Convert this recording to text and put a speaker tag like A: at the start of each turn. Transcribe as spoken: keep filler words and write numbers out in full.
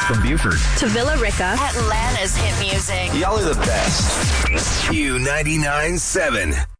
A: from Buford
B: to Villa Rica,
C: Atlanta's hit music.
D: Y'all are the best.
E: Q ninety-nine point seven.